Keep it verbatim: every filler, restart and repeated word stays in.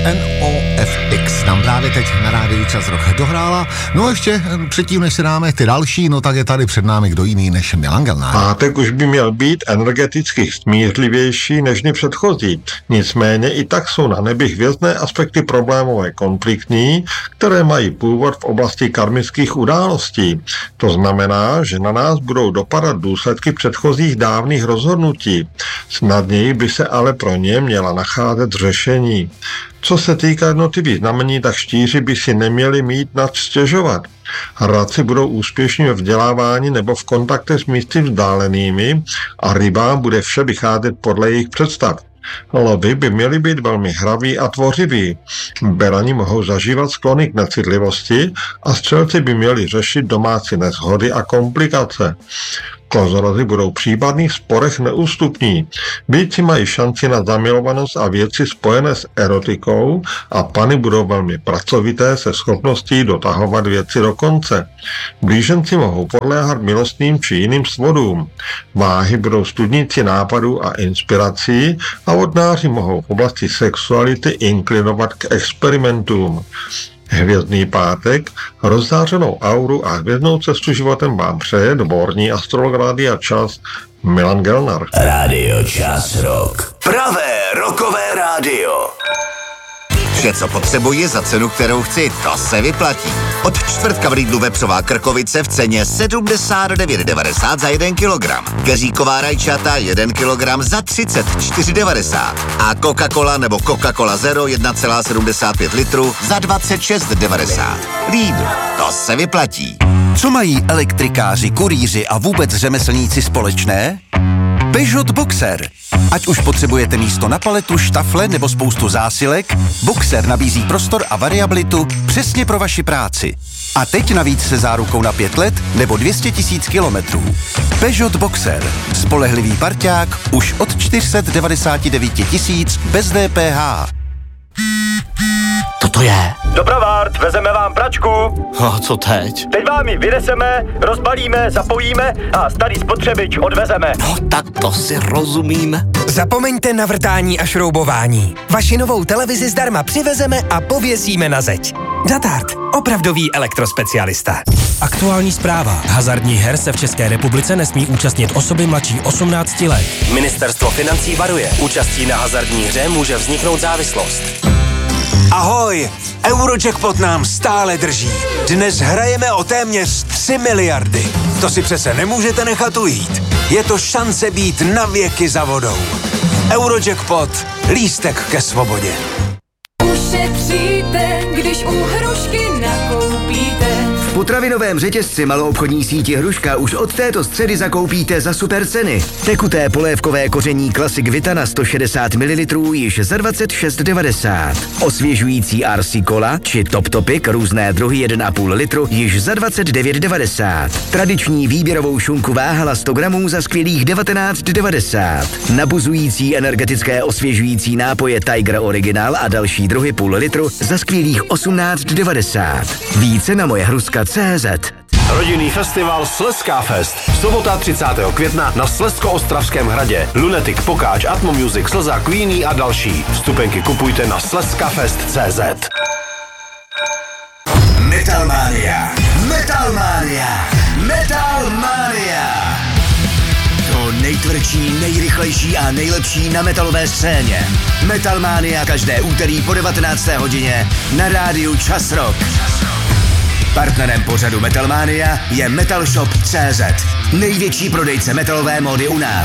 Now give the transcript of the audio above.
N O F X nám právě teď na rádiu Čas Rock dohrála. No ještě předtím, než si dáme ty další, no tak je tady před námi kdo jiný než Milan Gelnár. Pátek už by měl být energeticky smířlivější než dny předchozí. Nicméně i tak jsou na nebi hvězdné aspekty problémové konfliktní, které mají původ v oblasti karmických událostí. To znamená, že na nás budou dopadat důsledky předchozích dávných rozhodnutí. Snadněji by se ale pro ně měla nacházet řešení. Co se týká jednotlivých znamení, tak štíři by si neměli mít nad stěžovat. Hradci budou úspěšní ve vzdělávání nebo v kontakte s místy vzdálenými a rybám bude vše vycházet podle jejich představ. Lovy by měly být velmi hraví a tvořiví. Berani mohou zažívat sklony k necitlivosti a střelci by měli řešit domácí neshody a komplikace. Kozorozy budou v případných sporech neústupní. Býci mají šanci na zamilovanost a věci spojené s erotikou a pany budou velmi pracovité se schopností dotahovat věci do konce. Blíženci mohou podléhat milostným či jiným svodům. Váhy budou studníci nápadů a inspirací a vodnáři mohou v oblasti sexuality inklinovat k experimentům. Hvězdný pátek, rozzářenou auru a hvězdnou cestu životem vám přeje dvorní astrolog Rádia Čas Milan Gelnár. Rádio Čas Rock. Pravé rockové rádio. Vše, co potřebuji za cenu, kterou chci, to se vyplatí. Od čtvrtka v Lidlu vepřová krkovice v ceně sedmdesát devět devadesát za jeden kilogram. Keříková rajčata jeden kilogram za třicet čtyři devadesát. A Coca-Cola nebo Coca-Cola Zero jedna celá sedmdesát pět litru za dvacet šest devadesát. Lidl, to se vyplatí. Co mají elektrikáři, kurýři a vůbec řemeslníci společné? Peugeot Boxer. Ať už potřebujete místo na paletu, štafle nebo spoustu zásilek, Boxer nabízí prostor a variabilitu přesně pro vaši práci. A teď navíc se zárukou na pět let nebo dvě stě tisíc kilometrů. Peugeot Boxer. Spolehlivý parťák už od čtyři sta devadesát devět tisíc bez D P H. Co to je? Dopravárd, vezeme vám pračku. A co teď? Teď vám ji vyneseme, rozbalíme, zapojíme a starý spotřebič odvezeme. No tak to si rozumíme. Zapomeňte na vrtání a šroubování. Vaši novou televizi zdarma přivezeme a pověsíme na zeď. Datard, opravdový elektrospecialista. Aktuální zpráva. Hazardních her se v České republice nesmí účastnit osoby mladší osmnácti let. Ministerstvo financí varuje. Účastí na hazardní hře může vzniknout závislost. Ahoj, Eurojackpot nám stále drží. Dnes hrajeme o téměř tři miliardy. To si přece nemůžete nechat ujít. Je to šance být na věky za vodou. Eurojackpot, lístek ke svobodě. Ušetříte, když u Hrušky nakoupíte. V potravinovém řetězci maloobchodní síti Hruška už od této středy zakoupíte za super ceny. Tekuté polévkové koření Classic Vita na sto šedesát mililitrů již za dvacet šest devadesát. Osvěžující R C Cola či Top Topic různé druhy jeden a půl litru již za dvacet devět devadesát. Tradiční výběrovou šunku váhala sto gramů za skvělých devatenáct devadesát. Nabuzující energetické osvěžující nápoje Tiger Original a další druhy půl litru za skvělých osmnáct devadesát. Více na moje hruska tečka cé zet. Rodinný festival Slezská Fest. Sobota třicátého května na Slezsko-Ostravském hradě. Lunatic, Pokáč, Atmo Music, Slza, Queenie a další. Vstupenky kupujte na slezskafest tečka cé zet. Metalmania. Metalmania. Metalmania. To nejtvrdší, nejrychlejší a nejlepší na metalové scéně. Metalmania každé úterý po devatenácté hodině na rádiu Čas Rock. Partnerem pořadu Metalmania je metalshop tečka cé zet. Největší prodejce metalové módy u nás.